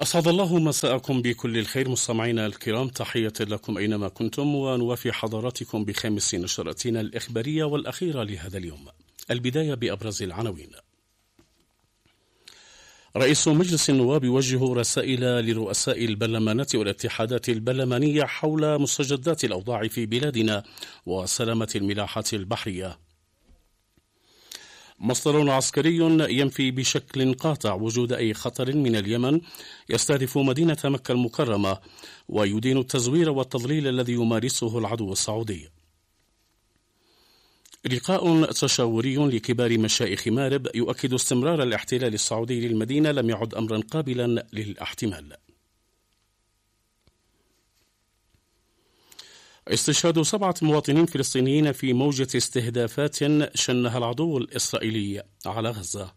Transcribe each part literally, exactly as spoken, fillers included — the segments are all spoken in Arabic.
أسعد الله مساءكم بكل الخير مستمعينا الكرام، تحية لكم أينما كنتم، ونوافي حضراتكم بخامس نشراتنا الإخبارية والأخيرة لهذا اليوم. البداية بأبرز العناوين. رئيس مجلس النواب يوجه رسائل لرؤساء البرلمانات والاتحادات البرلمانية حول مستجدات الأوضاع في بلادنا وسلامة الملاحة البحرية. مصدر عسكري ينفي بشكل قاطع وجود أي خطر من اليمن يستهدف مدينة مكة المكرمة، ويدين التزوير والتضليل الذي يمارسه العدو السعودي. لقاء تشاوري لكبار مشايخ مارب يؤكد استمرار الاحتلال السعودي للمدينة لم يعد أمرا قابلا للاحتمال. استشهاد سبعة مواطنين فلسطينيين في موجة استهدافات شنها العدو الإسرائيلي على غزة.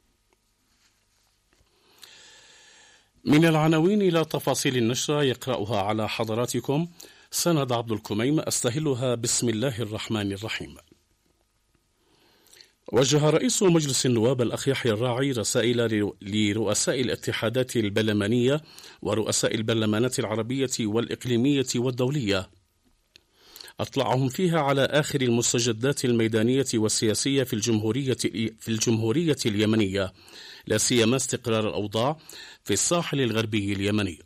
من العناوين إلى تفاصيل النشرة يقرأها على حضراتكم سند عبد الكميم، أستهلها بسم الله الرحمن الرحيم. وجه رئيس مجلس النواب الأخ يحيى الراعي رسائل لرؤساء الاتحادات البرلمانية ورؤساء البرلمانات العربية والإقليمية والدولية، أطلعهم فيها على آخر المستجدات الميدانية والسياسية في الجمهورية في الجمهورية اليمنية، لا سيما استقرار الأوضاع في الساحل الغربي اليمني.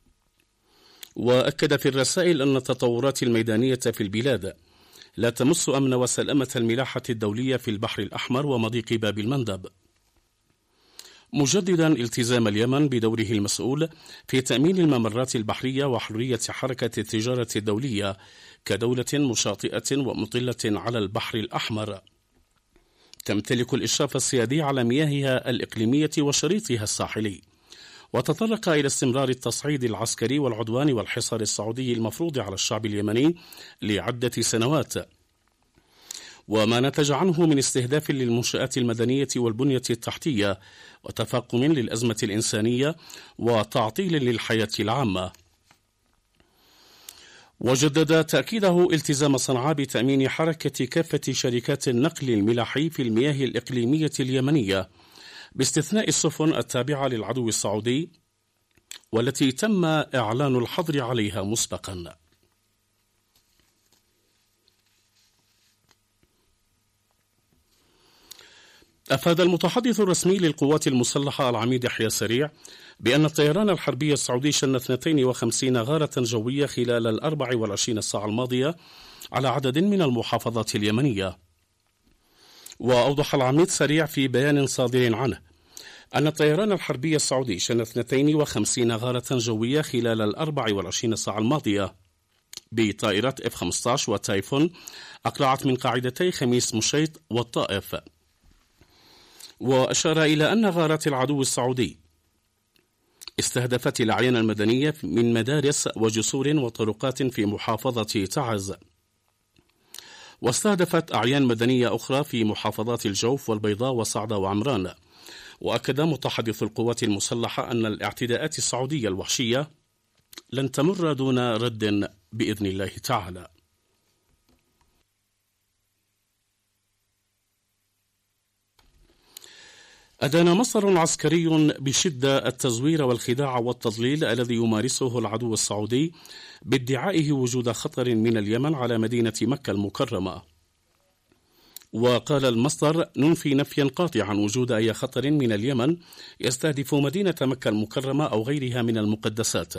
وأكد في الرسائل أن التطورات الميدانية في البلاد لا تمس أمن وسلامة الملاحة الدولية في البحر الأحمر ومضيق باب المندب، مجددا التزام اليمن بدوره المسؤول في تأمين الممرات البحرية وحرية حركة التجارة الدولية كدولة مشاطئة ومطلة على البحر الأحمر، تمتلك الإشراف السيادي على مياهها الإقليمية وشريطها الساحلي. وتطرق إلى استمرار التصعيد العسكري والعدوان والحصار السعودي المفروض على الشعب اليمني لعدة سنوات، وما نتج عنه من استهداف للمنشآت المدنية والبنية التحتية وتفاقم للأزمة الإنسانية وتعطيل للحياة العامة. وجدد تأكيده التزام صنعاء بتأمين حركة كافة شركات النقل الملاحي في المياه الإقليمية اليمنية باستثناء السفن التابعة للعدو السعودي والتي تم إعلان الحظر عليها مسبقا. أفاد المتحدث الرسمي للقوات المسلحة العميد يحيى سريع بأن الطيران الحربي السعودي شن اثنتين وخمسين غارة جوية خلال الأربع والعشرين ساعة الماضية على عدد من المحافظات اليمنية. وأوضح العميد سريع في بيان صادر عنه أن الطيران الحربي السعودي شن اثنتين وخمسين غارة جوية خلال الأربع والعشرين ساعة الماضية بطائرات إف خمسة عشر وتايفون أقلعت من قاعدتي خميس مشيط والطائف. وأشار إلى أن غارات العدو السعودي استهدفت الأعيان المدنية من مدارس وجسور وطرقات في محافظة تعز، واستهدفت أعيان مدنية أخرى في محافظات الجوف والبيضاء وصعدة وعمران. وأكد متحدث القوات المسلحة أن الاعتداءات السعودية الوحشية لن تمر دون رد بإذن الله تعالى. أدان مصدر عسكري بشدة التزوير والخداع والتضليل الذي يمارسه العدو السعودي بادعائه وجود خطر من اليمن على مدينة مكة المكرمة. وقال المصدر: ننفي نفيا قاطعا وجود أي خطر من اليمن يستهدف مدينة مكة المكرمة أو غيرها من المقدسات.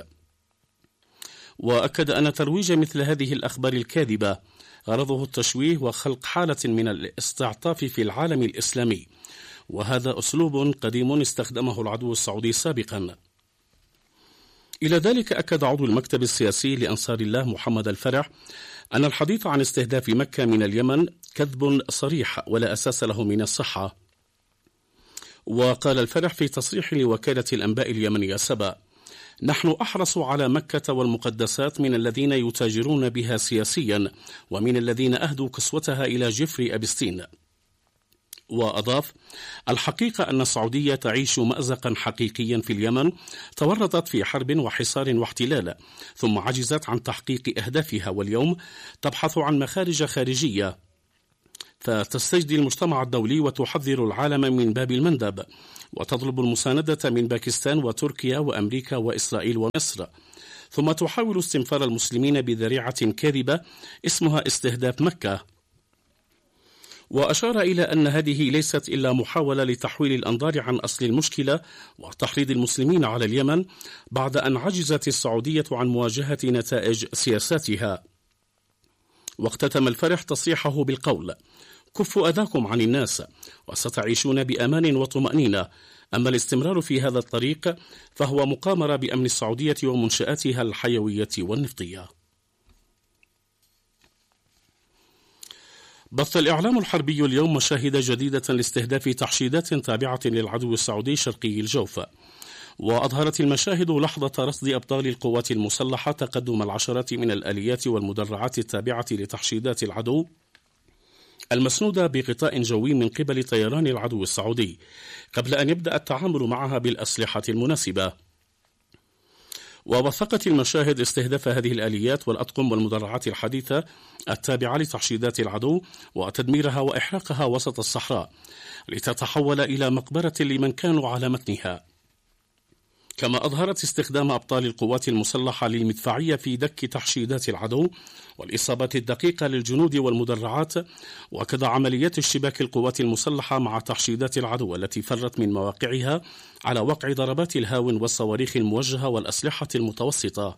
وأكد أن ترويج مثل هذه الأخبار الكاذبة غرضه التشويه وخلق حالة من الاستعطاف في العالم الإسلامي، وهذا أسلوب قديم استخدمه العدو السعودي سابقا. إلى ذلك أكد عضو المكتب السياسي لأنصار الله محمد الفرح أن الحديث عن استهداف مكة من اليمن كذب صريح ولا أساس له من الصحة. وقال الفرح في تصريح لوكالة الأنباء اليمنية سبا: نحن أحرص على مكة والمقدسات من الذين يتاجرون بها سياسيا ومن الذين أهدوا كسوتها إلى جفري أبستين. وأضاف: الحقيقة أن السعودية تعيش مأزقا حقيقيا في اليمن، تورطت في حرب وحصار واحتلال ثم عجزت عن تحقيق أهدافها، واليوم تبحث عن مخارج خارجية فتستجدي المجتمع الدولي وتحذر العالم من باب المندب، وتطلب المساندة من باكستان وتركيا وأمريكا وإسرائيل ومصر، ثم تحاول استنفار المسلمين بذريعة كاذبة اسمها استهداف مكة. وأشار إلى أن هذه ليست إلا محاولة لتحويل الأنظار عن أصل المشكلة وتحريض المسلمين على اليمن بعد أن عجزت السعودية عن مواجهة نتائج سياساتها. واختتم الفرح تصريحه بالقول: كفوا أذاكم عن الناس وستعيشون بأمان وطمأنينة، أما الاستمرار في هذا الطريق فهو مقامرة بأمن السعودية ومنشآتها الحيوية والنفطية. بث الإعلام الحربي اليوم مشاهد جديدة لاستهداف تحشيدات تابعة للعدو السعودي شرقي الجوف، وأظهرت المشاهد لحظة رصد أبطال القوات المسلحة تقدم العشرات من الآليات والمدرعات التابعة لتحشيدات العدو المسنودة بغطاء جوي من قبل طيران العدو السعودي قبل أن يبدأ التعامل معها بالأسلحة المناسبة. ووثقت المشاهد استهداف هذه الآليات والأطقم والمدرعات الحديثة التابعة لتحشيدات العدو وتدميرها وإحراقها وسط الصحراء لتتحول إلى مقبرة لمن كانوا على متنها. كما أظهرت استخدام أبطال القوات المسلحة للمدفعية في دك تحشيدات العدو والإصابات الدقيقة للجنود والمدرعات، وكذا عمليات اشتباك القوات المسلحة مع تحشيدات العدو التي فرت من مواقعها على وقع ضربات الهاون والصواريخ الموجهة والأسلحة المتوسطة.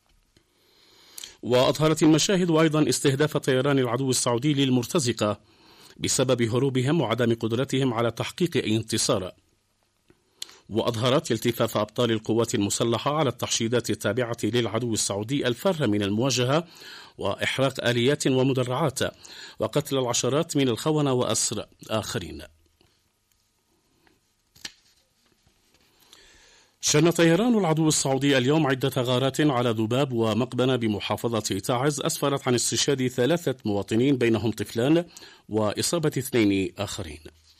وأظهرت المشاهد أيضا استهداف طيران العدو السعودي للمرتزقة بسبب هروبهم وعدم قدرتهم على تحقيق أي انتصار. وأظهرت التفاف أبطال القوات المسلحة على التحشيدات التابعة للعدو السعودي الفارة من المواجهة وإحراق آليات ومدرعات وقتل العشرات من الخونة وأسر آخرين. شن طيران العدو السعودي اليوم عدة غارات على ذباب ومقبنة بمحافظة تعز أسفرت عن استشهاد ثلاثة مواطنين بينهم طفلان وإصابة اثنين آخرين.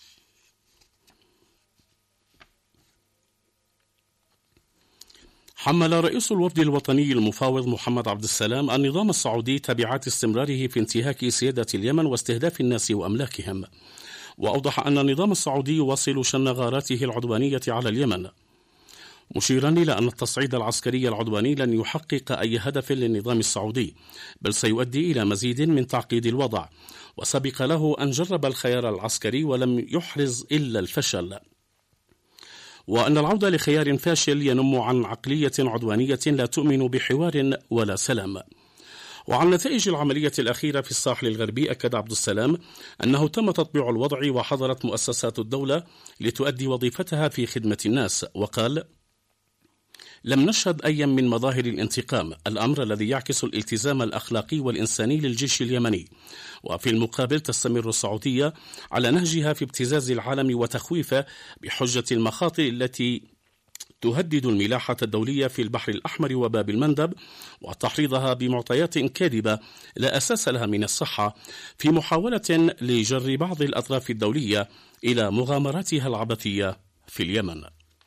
حمل رئيس الوفد الوطني المفاوض محمد عبد السلام النظام السعودي تبعات استمراره في انتهاك سيادة اليمن واستهداف الناس وأملاكهم، وأوضح أن النظام السعودي يواصل شن غاراته العدوانية على اليمن، مشيرا إلى أن التصعيد العسكري العدواني لن يحقق أي هدف للنظام السعودي، بل سيؤدي إلى مزيد من تعقيد الوضع، وسبق له أن جرب الخيار العسكري ولم يحرز إلا الفشل، وأن العودة لخيار فاشل ينم عن عقلية عدوانية لا تؤمن بحوار ولا سلام. وعن نتائج العملية الأخيرة في الساحل الغربي أكد عبد السلام أنه تم تطبيع الوضع وحضرت مؤسسات الدولة لتؤدي وظيفتها في خدمة الناس، وقال: لم نشهد أي من مظاهر الانتقام، الأمر الذي يعكس الالتزام الأخلاقي والإنساني للجيش اليمني، وفي المقابل تستمر السعودية على نهجها في ابتزاز العالم وتخويفه بحجة المخاطر التي تهدد الملاحة الدولية في البحر الأحمر وباب المندب، وتحريضها بمعطيات كاذبة لا أساس لها من الصحة في محاولة لجر بعض الأطراف الدولية إلى مغامراتها العبثية في اليمن.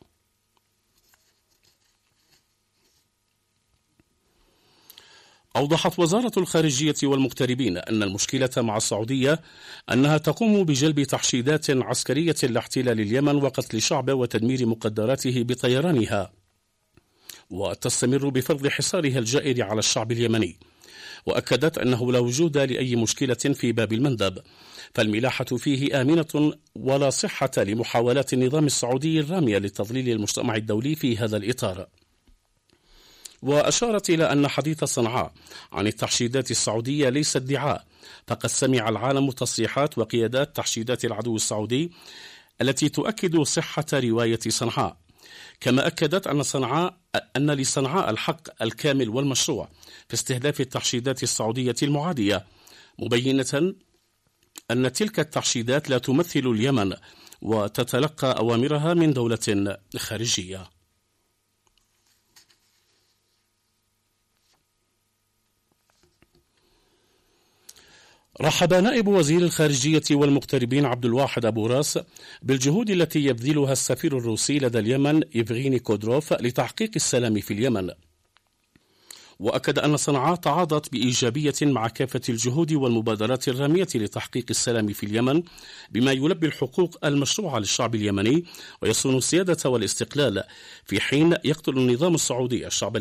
أوضحت وزارة الخارجية والمغتربين أن المشكلة مع السعودية أنها تقوم بجلب تحشيدات عسكرية لاحتلال اليمن وقتل شعبه وتدمير مقدراته بطيرانها، وتستمر بفرض حصارها الجائر على الشعب اليمني. وأكدت أنه لا وجود لأي مشكلة في باب المندب، فالملاحة فيه آمنة ولا صحة لمحاولات النظام السعودي الرامية لتضليل المجتمع الدولي في هذا الإطار. وأشارت إلى أن حديث صنعاء عن التحشيدات السعودية ليس ادعاء، فقد سمع العالم تصريحات وقيادات تحشيدات العدو السعودي التي تؤكد صحة رواية صنعاء. كما أكدت أن صنعاء أن لصنعاء الحق الكامل والمشروع في استهداف التحشيدات السعودية المعادية، مبينة أن تلك التحشيدات لا تمثل اليمن وتتلقى أوامرها من دولة خارجية. رحب نائب وزير الخارجية والمغتربين عبد الواحد أبو راس بالجهود التي يبذلها السفير الروسي لدى اليمن يفغيني كودروف لتحقيق السلام في اليمن. وأكد أن صنعاء تعاضت بإيجابية مع كافة الجهود والمبادرات الرامية لتحقيق السلام في اليمن، بما يلبي الحقوق المشروعة للشعب اليمني ويصون السيادة والاستقلال، في حين يقتل النظام السعودي الشعب